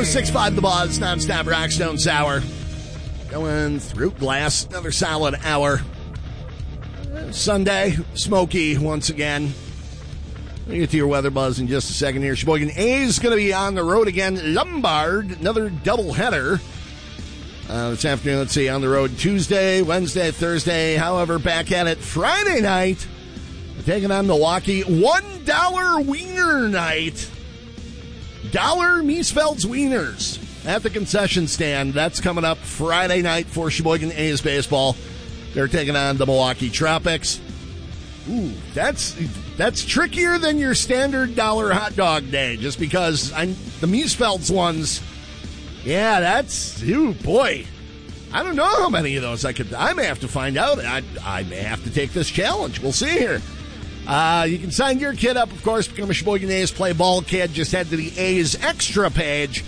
106.5 The Buzz, nonstop Rockstone Sour. Going through glass, another solid hour. Sunday, smoky once again. We'll get to your weather buzz in just a second here. Sheboygan A's going to be on the road again. Lombard, another doubleheader. This afternoon, let's see, on the road Tuesday, Wednesday, Thursday. However, back at it Friday night. We're taking on Milwaukee. $1 wiener night. Dollar Miesfeld's Wieners at the concession stand. That's coming up Friday night for Sheboygan A's baseball. They're taking on the Milwaukee Tropics. Ooh, that's trickier than your standard dollar hot dog day, just because the Miesfeld's ones. Yeah, that's, ooh, boy. I don't know how many of those I may have to find out. I may have to take this challenge. We'll see here. You can sign your kid up, of course, become a Sheboygan A's Play Ball kid. Just head to the A's Extra page,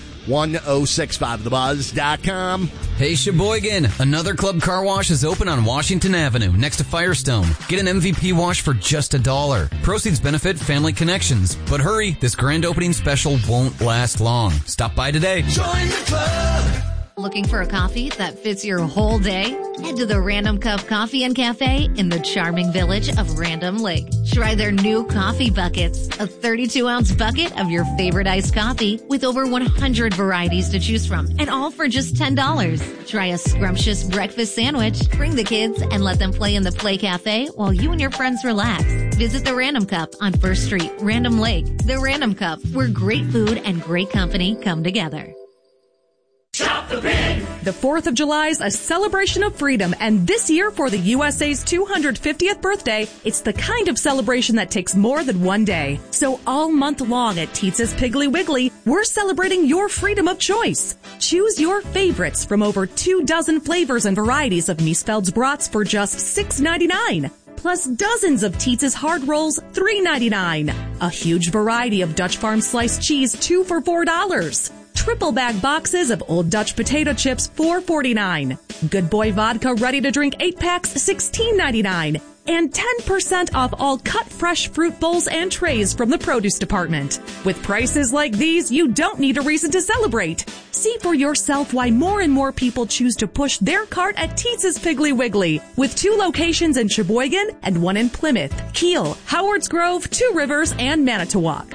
1065thebuzz.com. Hey, Sheboygan, another Club Car Wash is open on Washington Avenue next to Firestone. Get an MVP wash for just $1. Proceeds benefit Family Connections. But hurry, this grand opening special won't last long. Stop by today. Join the club. Looking for a coffee that fits your whole day? Head to the Random Cup Coffee and Cafe in the charming village of Random Lake. Try their new coffee buckets, a 32-ounce bucket of your favorite iced coffee with over 100 varieties to choose from, and all for just $10. Try a scrumptious breakfast sandwich, bring the kids, and let them play in the Play Cafe while you and your friends relax. Visit the Random Cup on 1st Street, Random Lake. The Random Cup, where great food and great company come together. Shop the Pig! The 4th of July is a celebration of freedom, and this year for the USA's 250th birthday, it's the kind of celebration that takes more than one day. So all month long at Teetz's Piggly Wiggly, we're celebrating your freedom of choice. Choose your favorites from over 24 flavors and varieties of Miesfeld's brats for just $6.99. Plus dozens of Teetz's hard rolls, $3.99. A huge variety of Dutch Farm sliced cheese, 2 for $4. Triple bag boxes of Old Dutch potato chips, $4.49. Good Boy vodka ready to drink 8 packs, $16.99. And 10% off all cut fresh fruit bowls and trays from the produce department. With prices like these, you don't need a reason to celebrate. See for yourself why more and more people choose to push their cart at Teetz's Piggly Wiggly, with 2 locations in Sheboygan and 1 in Plymouth, Kiel, Howards Grove, 2 Rivers, and Manitowoc.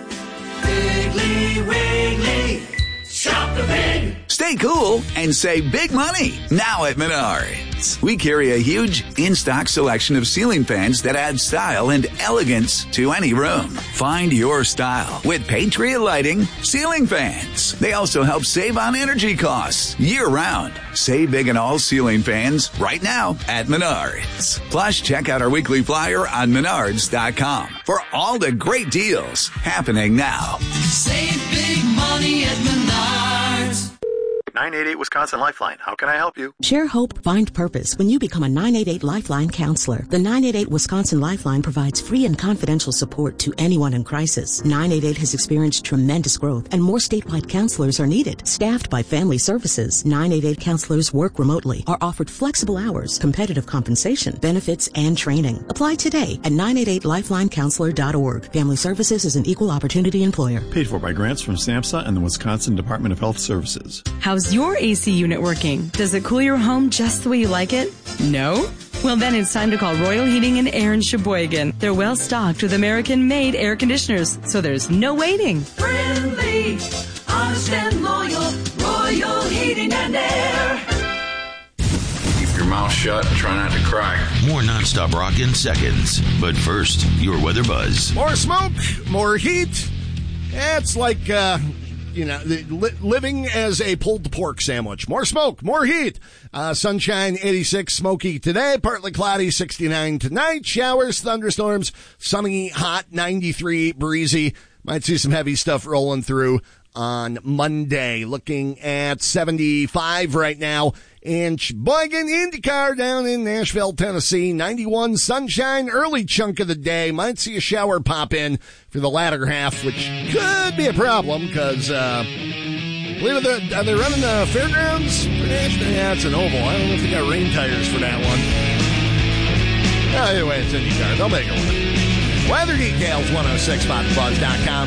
Piggly Wiggly, shop the pig. Stay cool and save big money now at Menards. We carry a huge in-stock selection of ceiling fans that add style and elegance to any room. Find your style with Patriot Lighting ceiling fans. They also help save on energy costs year-round. Save big on all ceiling fans right now at Menards. Plus, check out our weekly flyer on Menards.com for all the great deals happening now. Save big money at Menards. 988 Wisconsin Lifeline. How can I help you? Share hope, find purpose when you become a 988 Lifeline counselor. The 988 Wisconsin Lifeline provides free and confidential support to anyone in crisis. 988 has experienced tremendous growth, and more statewide counselors are needed. Staffed by Family Services, 988 counselors work remotely, are offered flexible hours, competitive compensation, benefits, and training. Apply today at 988lifelinecounselor.org. Family Services is an equal opportunity employer. Paid for by grants from SAMHSA and the Wisconsin Department of Health Services. How's your AC unit working? Does it cool your home just the way you like it? No? Well, then it's time to call Royal Heating and Air in Sheboygan. They're well stocked with American-made air conditioners, so there's no waiting. Friendly, honest and loyal, Royal Heating and Air. Keep your mouth shut and try not to cry. More nonstop rock in seconds. But first, your weather buzz. More smoke, more heat. It's like, living as a pulled pork sandwich. More smoke, more heat. Sunshine, 86, smoky today. Partly cloudy, 69 tonight. Showers, thunderstorms, sunny, hot, 93, breezy. Might see some heavy stuff rolling through on Monday. Looking at 75 right now in Sheboygan, IndyCar down in Nashville, Tennessee. 91, sunshine, early chunk of the day. Might see a shower pop in for the latter half, which could be a problem because, are they running the fairgrounds for Nashville? Yeah, it's an oval. I don't know if they got rain tires for that one. Anyway, it's IndyCar. They'll make it work. Weather details, 1065thebuzz.com.